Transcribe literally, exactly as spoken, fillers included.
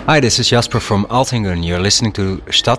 Hi, this is Jasper from Altingen. You're listening to Stad